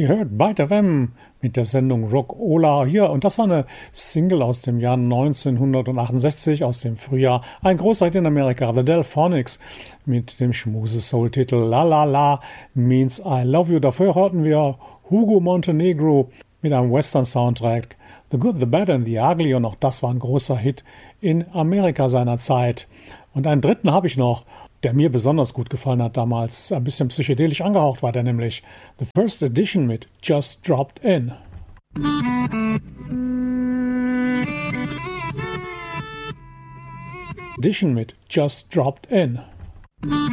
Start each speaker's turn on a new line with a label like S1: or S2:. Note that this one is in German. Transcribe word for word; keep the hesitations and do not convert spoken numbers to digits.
S1: Ihr hört Byte F M mit der Sendung Rock Ola hier und das war eine Single aus dem Jahr neunzehnhundertachtundsechzig, aus dem Frühjahr. Ein großer Hit in Amerika, The Delphonics mit dem Schmuse-Soul-Titel La La La Means I Love You. Dafür hörten wir Hugo Montenegro mit einem Western-Soundtrack, The Good, The Bad and The Ugly, und auch das war ein großer Hit in Amerika seiner Zeit. Und einen dritten habe ich noch, der mir besonders gut gefallen hat damals. Ein bisschen psychedelisch angehaucht war der nämlich. The First Edition mit Just Dropped In. Edition mit Just Dropped In.